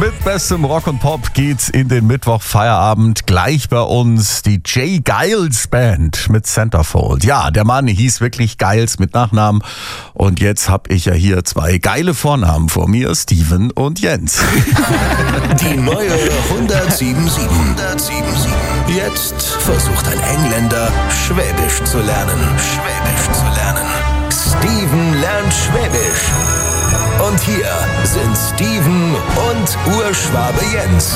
Mit bestem Rock und Pop geht's in den Mittwoch-Feierabend. Gleich bei uns die J. Geils Band mit Centerfold. Ja, der Mann hieß wirklich Geils mit Nachnamen. Und jetzt habe ich ja hier zwei geile Vornamen vor mir, Steven und Jens. Die neue 107.7. Jetzt versucht ein Engländer, Schwäbisch zu lernen. Steven lernt Schwäbisch. Und hier sind Steven und Urschwabe Jens.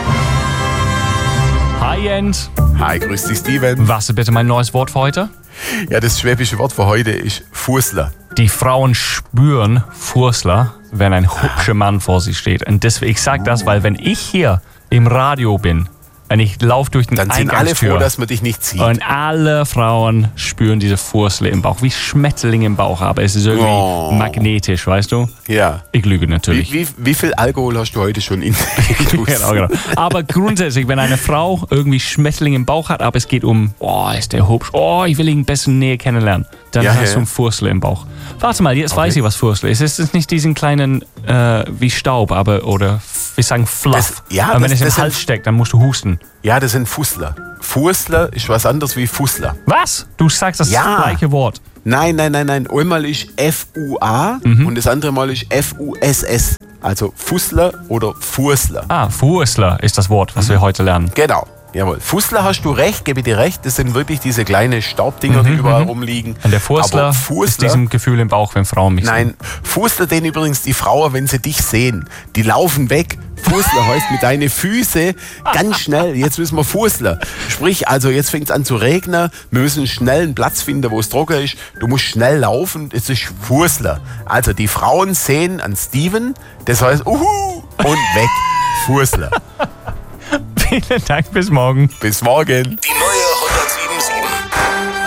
Hi Jens. Hi, grüß dich Steven. Was ist bitte mein neues Wort für heute? Ja, das schwäbische Wort für heute ist Fußler. Die Frauen spüren Fußler, wenn ein hübscher Mann vor sie steht. Und deswegen, ich sage das, weil wenn ich hier im Radio bin und ich laufe durch den Dann sind alle Eingangstür froh, dass man dich nicht sieht. und alle Frauen spüren diese Fußle im Bauch, wie Schmetterlinge im Bauch, aber es ist irgendwie magnetisch, weißt du? Ja. Ich lüge natürlich. Wie viel Alkohol hast du heute schon in Genau. Aber grundsätzlich, wenn eine Frau irgendwie Schmetterlinge im Bauch hat, aber es geht um, ist der hübsch, ich will ihn besser näher kennenlernen, dann hast du ein Fußle im Bauch. Warte mal, jetzt weiß ich, was Fußle ist. Es ist nicht diesen kleinen, wie Staub, oder wir sagen Fluff. Aber wenn es im Hals steckt, dann musst du husten. Ja, das sind Fußler. Fußler ist was anderes wie Fußler. Was? Du sagst das gleiche Wort. Nein. Einmal ist F-U-A und das andere Mal ist F-U-S-S. Also Fußler oder Fußler. Fußler ist das Wort, was wir heute lernen. Genau. Jawohl. Fußler hast du recht, gebe dir recht. Das sind wirklich diese kleinen Staubdinger, die überall rumliegen. Und der Fußler ist diesem Gefühl im Bauch, wenn Frauen mich sehen. Nein, Fußler, den übrigens die Frauen, wenn sie dich sehen, die laufen weg. Fußler heißt mit deinen Füßen ganz schnell. Jetzt müssen wir Fußler. Sprich, also jetzt fängt es an zu regnen. Wir müssen schnell einen Platz finden, wo es trocken ist. Du musst schnell laufen. Das ist Fußler. Also die Frauen sehen an Steven, das heißt und weg. Fußler. Vielen Dank, bis morgen. Bis morgen. Die neue 107.7.